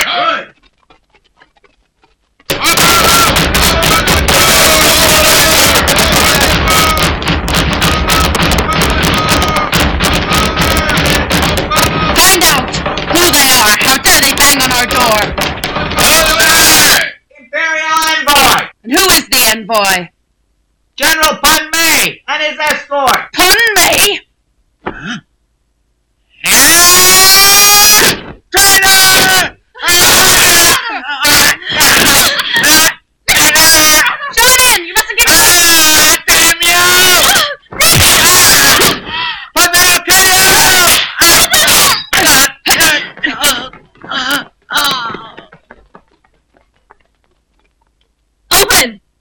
Good. Find out who they are. How dare they bang on our door? Imperial Envoy! And who is the envoy? General Pan Mei and his escort!